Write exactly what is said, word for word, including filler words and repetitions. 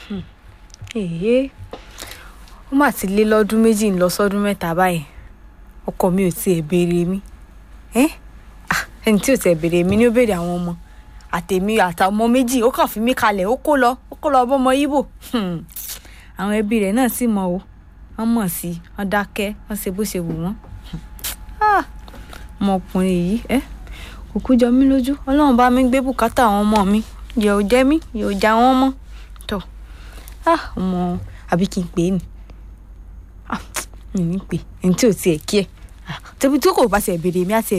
èyí ó mà ti lé lọ́dún méjì ń lọ sọ́dún mẹ́ta báyìí ọkọ mi ò tiẹ̀ béèrè mi ẹni tí ò tiẹ̀ béèrè mi ni ó béèrè àwọn ọmọ àtèmi àtàwọn ọmọ méjì ó kàn fi mí kalẹ̀ ó kó lọ ó kó lọ bọ́mọ Ìgbò àwọn ẹbí rẹ̀ náà sì mọ̀ o wọ́n mọ̀ sí wọ́n dákẹ́ wọ́n ṣe bó ṣe wù wọ́n ọmọkùnrin yìí ẹ́ kò kú jọ mí lójú Ọlọ́run bá mi gbé bùkátà àwọn ọmọ mi yẹ ò jẹ́ mí yẹ ò já wọn mọ́ tọ́ ọmọ àbí kí n pè é ni mi ní pè ẹni tí ò tiẹ̀ kí ẹ̀ tẹ́bí tí kò bá ṣe béèrè mi àti